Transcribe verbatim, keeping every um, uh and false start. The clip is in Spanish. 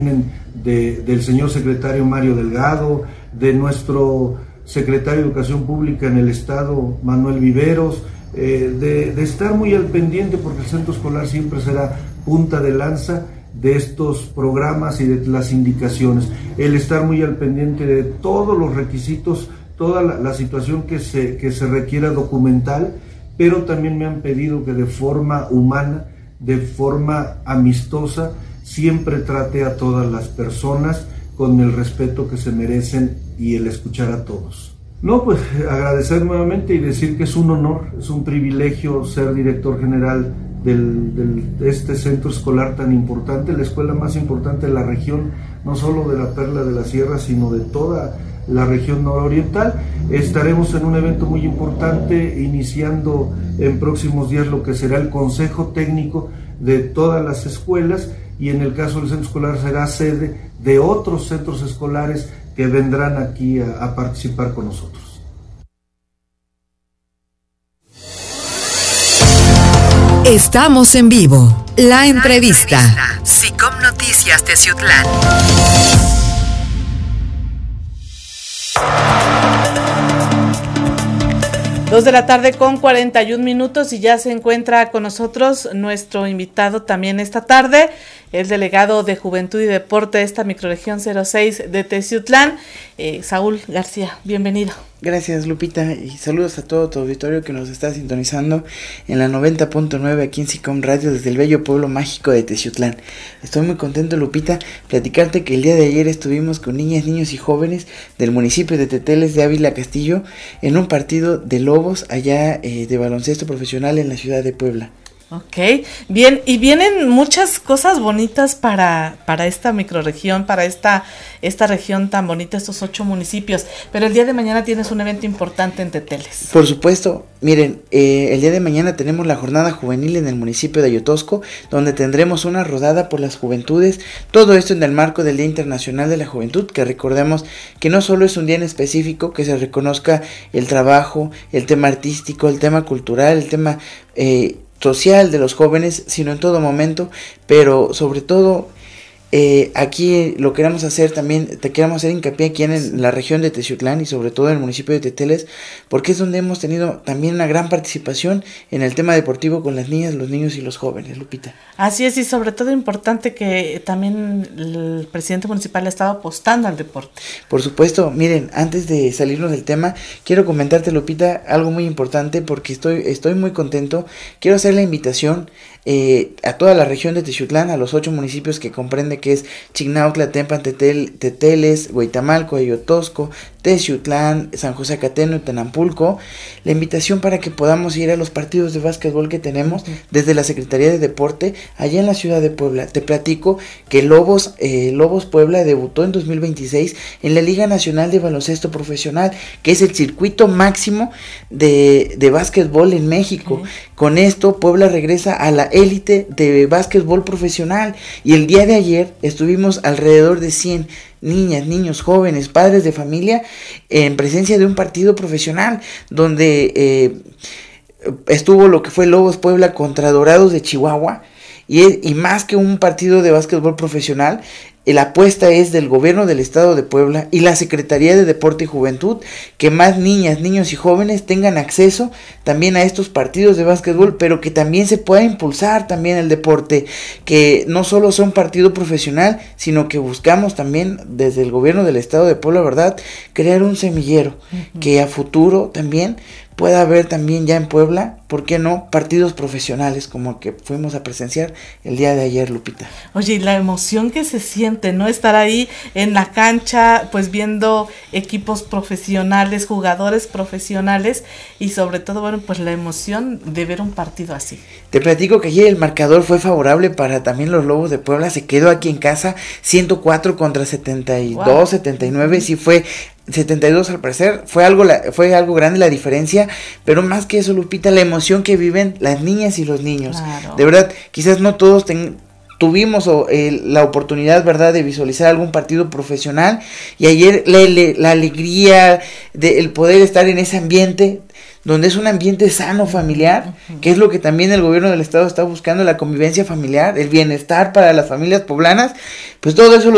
De, del señor secretario Mario Delgado, de nuestro secretario de Educación Pública en el Estado, Manuel Viveros, eh, de, de estar muy al pendiente, porque el centro escolar siempre será punta de lanza de estos programas y de las indicaciones, el estar muy al pendiente de todos los requisitos, toda la, la situación que se, que se requiera documental, pero también me han pedido que de forma humana, de forma amistosa, siempre trate a todas las personas con el respeto que se merecen y el escuchar a todos. No, pues agradecer nuevamente y decir que es un honor, es un privilegio ser director general del, del, de este centro escolar tan importante, la escuela más importante de la región, no solo de la Perla de la Sierra, sino de toda la región nororiental. Estaremos en un evento muy importante, iniciando en próximos días lo que será el consejo técnico de todas las escuelas, y en el caso del centro escolar será sede de otros centros escolares que vendrán aquí a, a participar con nosotros. Estamos en vivo. La entrevista. SICOM Noticias Teciutlán. Dos de la tarde con cuarenta y un minutos y ya se encuentra con nosotros nuestro invitado también esta tarde, el delegado de Juventud y Deporte de esta microrregión cero seis de Teciutlán, eh, Saúl García. Bienvenido. Gracias, Lupita, y saludos a todo tu auditorio que nos está sintonizando en la noventa punto nueve aquí en SICOM Radio desde el bello pueblo mágico de Teciutlán. Estoy muy contento, Lupita, platicarte que el día de ayer estuvimos con niñas, niños y jóvenes del municipio de Teteles de Ávila Castillo en un partido de Lobos allá eh, de baloncesto profesional en la ciudad de Puebla. Ok, bien, y vienen muchas cosas bonitas para, para esta microrregión, para esta, esta región tan bonita, estos ocho municipios, pero el día de mañana tienes un evento importante en Teteles. Por supuesto, miren, eh, el día de mañana tenemos la jornada juvenil en el municipio de Ayotosco, donde tendremos una rodada por las juventudes, todo esto en el marco del Día Internacional de la Juventud, que recordemos que no solo es un día en específico, que se reconozca el trabajo, el tema artístico, el tema cultural, el tema eh, social de los jóvenes, sino en todo momento, pero sobre todo eh, aquí lo queremos hacer también, te queremos hacer hincapié aquí en la región de Teciutlán y sobre todo en el municipio de Teteles, porque es donde hemos tenido también una gran participación en el tema deportivo con las niñas, los niños y los jóvenes, Lupita. Así es, y sobre todo importante que también el presidente municipal ha estado apostando al deporte. Por supuesto, miren, antes de salirnos del tema, quiero comentarte, Lupita, algo muy importante porque estoy, estoy muy contento. Quiero hacer la invitación eh, a toda la región de Teciutlán, a los ocho municipios que comprende, que es Chignautla, Tempan, Tetel, Teteles, Huitamalco, Ayotosco, Teciutlán, San José Acateno y Tenampulco, la invitación para que podamos ir a los partidos de básquetbol que tenemos desde la Secretaría de Deporte allá en la ciudad de Puebla. Te platico que Lobos, eh, Lobos Puebla debutó en dos mil veintiséis en la Liga Nacional de Baloncesto Profesional, que es el circuito máximo de, de básquetbol en México. Okay. Con esto Puebla regresa a la élite de básquetbol profesional, y el día de ayer estuvimos alrededor de cien niñas, niños, jóvenes, padres de familia en presencia de un partido profesional donde eh, estuvo lo que fue Lobos Puebla contra Dorados de Chihuahua, y, y más que un partido de básquetbol profesional, la apuesta es del gobierno del estado de Puebla y la Secretaría de Deporte y Juventud, que más niñas, niños y jóvenes tengan acceso también a estos partidos de básquetbol, pero que también se pueda impulsar también el deporte, que no solo sea un partido profesional, sino que buscamos también desde el gobierno del estado de Puebla, ¿verdad?, crear un semillero, uh-huh. que a futuro también pueda haber también ya en Puebla, ¿por qué no?, partidos profesionales como que fuimos a presenciar el día de ayer, Lupita. Oye, y la emoción que se siente, ¿no?, estar ahí en la cancha, pues viendo equipos profesionales, jugadores profesionales, y sobre todo, bueno, pues la emoción de ver un partido así. Te platico que ayer el marcador fue favorable para también los Lobos de Puebla, se quedó aquí en casa ciento cuatro contra setenta y dos, wow. setenta y nueve, sí fue setenta y dos al parecer, fue algo la, fue algo grande la diferencia, pero más que eso, Lupita, la emoción que viven las niñas y los niños. Claro. De verdad, quizás no todos ten, tuvimos eh, la oportunidad, ¿verdad?, de visualizar algún partido profesional, y ayer la, la, la alegría de el poder estar en ese ambiente donde es un ambiente sano, familiar, uh-huh. que es lo que también el gobierno del estado está buscando, la convivencia familiar, el bienestar para las familias poblanas, pues todo eso lo